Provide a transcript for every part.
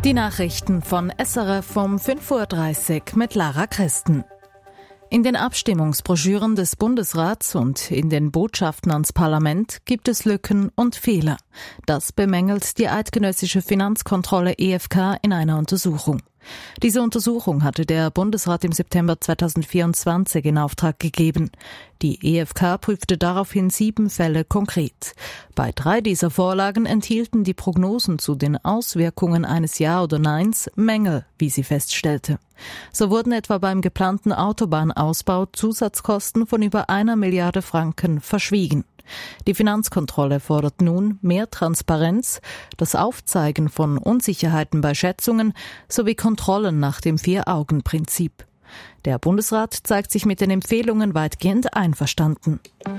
Die Nachrichten von SRF um 5.30 Uhr mit Lara Christen. In den Abstimmungsbroschüren des Bundesrats und in den Botschaften ans Parlament gibt es Lücken und Fehler. Das bemängelt die eidgenössische Finanzkontrolle EFK in einer Untersuchung. Diese Untersuchung hatte der Bundesrat im September 2024 in Auftrag gegeben. Die EFK prüfte daraufhin 7 Fälle konkret. Bei 3 dieser Vorlagen enthielten die Prognosen zu den Auswirkungen eines Ja oder Neins Mängel, wie sie feststellte. So wurden etwa beim geplanten Autobahnausbau Zusatzkosten von über 1 Milliarde Franken verschwiegen. Die Finanzkontrolle fordert nun mehr Transparenz, das Aufzeigen von Unsicherheiten bei Schätzungen sowie Kontrollen nach dem 4-Augen-Prinzip. Der Bundesrat zeigt sich mit den Empfehlungen weitgehend einverstanden.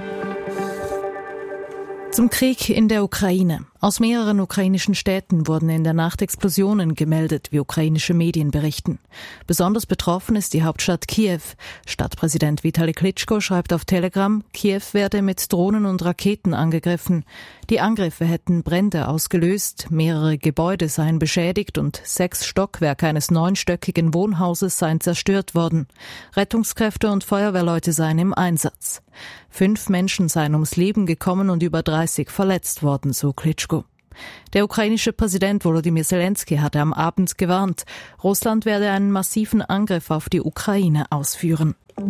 Zum Krieg in der Ukraine. Aus mehreren ukrainischen Städten wurden in der Nacht Explosionen gemeldet, wie ukrainische Medien berichten. Besonders betroffen ist die Hauptstadt Kiew. Stadtpräsident Vitali Klitschko schreibt auf Telegram, Kiew werde mit Drohnen und Raketen angegriffen. Die Angriffe hätten Brände ausgelöst, mehrere Gebäude seien beschädigt und 6 Stockwerke eines 9-stöckigen Wohnhauses seien zerstört worden. Rettungskräfte und Feuerwehrleute seien im Einsatz. 5 Menschen seien ums Leben gekommen und über 30 verletzt worden, so Klitschko. Der ukrainische Präsident Volodymyr Zelensky hatte am Abend gewarnt, Russland werde einen massiven Angriff auf die Ukraine ausführen.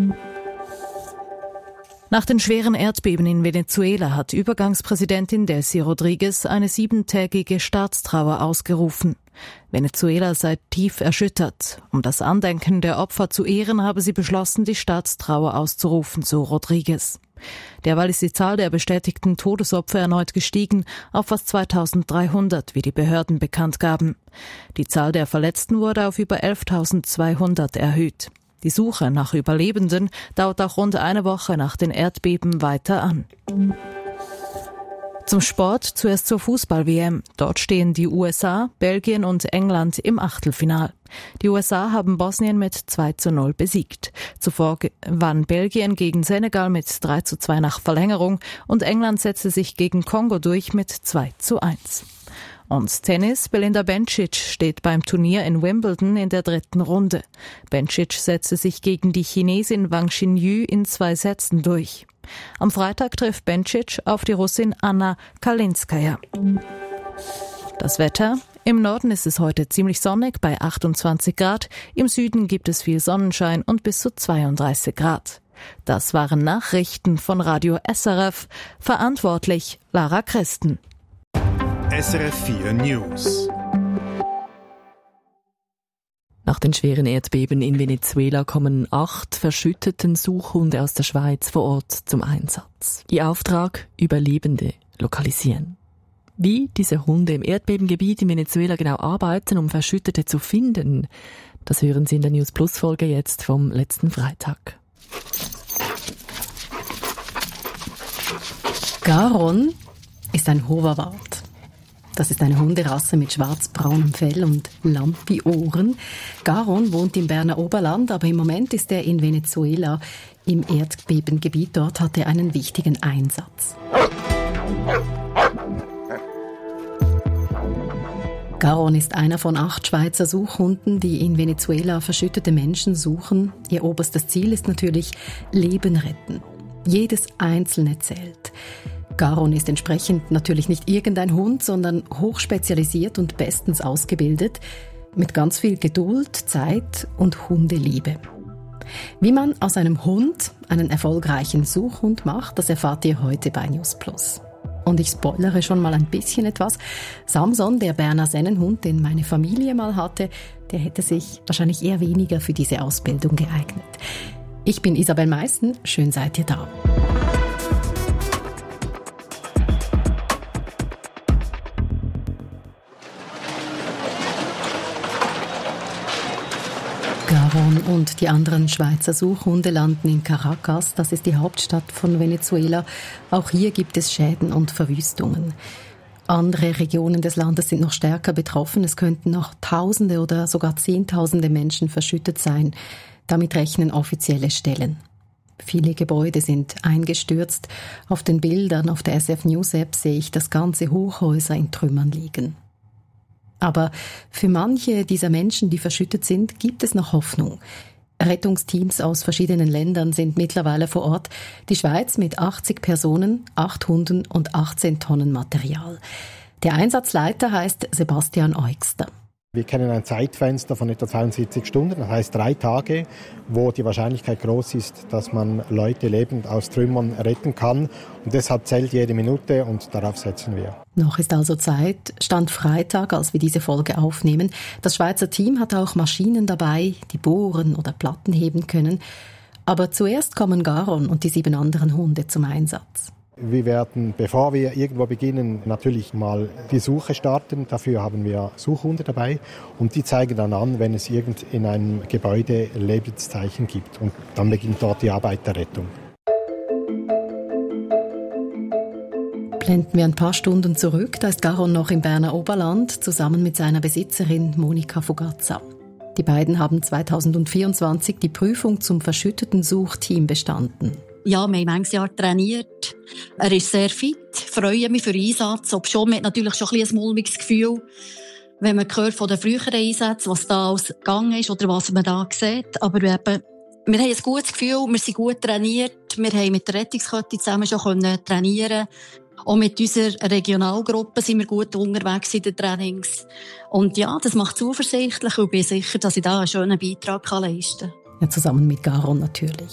Nach den schweren Erdbeben in Venezuela hat Übergangspräsidentin Delcy Rodríguez eine 7-tägige Staatstrauer ausgerufen. Venezuela sei tief erschüttert. Um das Andenken der Opfer zu ehren, habe sie beschlossen, die Staatstrauer auszurufen, so Rodríguez. Derweil ist die Zahl der bestätigten Todesopfer erneut gestiegen auf fast 2300, wie die Behörden bekannt gaben. Die Zahl der Verletzten wurde auf über 11.200 erhöht. Die Suche nach Überlebenden dauert auch rund eine Woche nach den Erdbeben weiter an. Zum Sport, zuerst zur Fußball-WM. Dort stehen die USA, Belgien und England im Achtelfinal. Die USA haben Bosnien mit 2:0 besiegt. Zuvor gewann Belgien gegen Senegal mit 3:2 nach Verlängerung und England setzte sich gegen Kongo durch mit 2:1. Und Tennis, Belinda Bencic steht beim Turnier in Wimbledon in der 3. Runde. Bencic setzte sich gegen die Chinesin Wang Xinyu in 2 Sätzen durch. Am Freitag trifft Bencic auf die Russin Anna Kalinskaya. Das Wetter. Im Norden ist es heute ziemlich sonnig bei 28 Grad. Im Süden gibt es viel Sonnenschein und bis zu 32 Grad. Das waren Nachrichten von Radio SRF. Verantwortlich Lara Christen. SRF 4 News. Nach den schweren Erdbeben in Venezuela kommen 8 verschütteten Suchhunde aus der Schweiz vor Ort zum Einsatz. Ihr Auftrag: Überlebende lokalisieren. Wie diese Hunde im Erdbebengebiet in Venezuela genau arbeiten, um Verschüttete zu finden, das hören Sie in der News Plus Folge jetzt vom letzten Freitag. Garon ist ein Hoverwart. Das ist eine Hunderasse mit schwarz-braunem Fell und Lampi-Ohren. Garon wohnt im Berner Oberland, aber im Moment ist er in Venezuela im Erdbebengebiet. Dort hat er einen wichtigen Einsatz. Garon ist einer von 8 Schweizer Suchhunden, die in Venezuela verschüttete Menschen suchen. Ihr oberstes Ziel ist natürlich Leben retten. Jedes einzelne zählt. Garon ist entsprechend natürlich nicht irgendein Hund, sondern hochspezialisiert und bestens ausgebildet, mit ganz viel Geduld, Zeit und Hundeliebe. Wie man aus einem Hund einen erfolgreichen Suchhund macht, das erfahrt ihr heute bei News Plus. Und ich spoilere schon mal ein bisschen etwas. Samson, der Berner Sennenhund, den meine Familie mal hatte, der hätte sich wahrscheinlich eher weniger für diese Ausbildung geeignet. Ich bin Isabel Meissen, schön seid ihr da. Garon und die anderen Schweizer Suchhunde landen in Caracas. Das ist die Hauptstadt von Venezuela. Auch hier gibt es Schäden und Verwüstungen. Andere Regionen des Landes sind noch stärker betroffen. Es könnten noch Tausende oder sogar Zehntausende Menschen verschüttet sein. Damit rechnen offizielle Stellen. Viele Gebäude sind eingestürzt. Auf den Bildern auf der SF News App sehe ich, dass ganze Hochhäuser in Trümmern liegen. Aber für manche dieser Menschen, die verschüttet sind, gibt es noch Hoffnung. Rettungsteams aus verschiedenen Ländern sind mittlerweile vor Ort. Die Schweiz mit 80 Personen, 8 Hunden und 18 Tonnen Material. Der Einsatzleiter heißt Sebastian Eugster. Wir kennen ein Zeitfenster von etwa 72 Stunden, das heißt 3 Tage, wo die Wahrscheinlichkeit groß ist, dass man Leute lebend aus Trümmern retten kann. Und deshalb zählt jede Minute und darauf setzen wir. Noch ist also Zeit. Stand Freitag, als wir diese Folge aufnehmen. Das Schweizer Team hat auch Maschinen dabei, die bohren oder Platten heben können. Aber zuerst kommen Garon und die 7 anderen Hunde zum Einsatz. Wir werden, bevor wir irgendwo beginnen, natürlich mal die Suche starten. Dafür haben wir Suchhunde dabei und die zeigen dann an, wenn es irgend in einem Gebäude Lebenszeichen gibt. Und dann beginnt dort die Arbeit der Rettung. Blenden wir ein paar Stunden zurück, da ist Garon noch im Berner Oberland, zusammen mit seiner Besitzerin Monika Fugazza. Die beiden haben 2024 die Prüfung zum verschütteten Suchteam bestanden. Ja, wir haben manches Jahr trainiert. Er ist sehr fit, freue mich für den Einsatz. Obschon, man hat natürlich schon ein mulmiges Gefühl, wenn man hört von den früheren Einsätzen, was da alles gegangen ist oder was man da sieht. Aber wir haben ein gutes Gefühl, wir sind gut trainiert. Wir haben mit der Rettungskette zusammen schon trainieren. Auch mit unserer Regionalgruppe sind wir gut unterwegs in den Trainings. Und ja, das macht zuversichtlich und bin sicher, dass ich da einen schönen Beitrag leisten kann. Ja, zusammen mit Garon natürlich.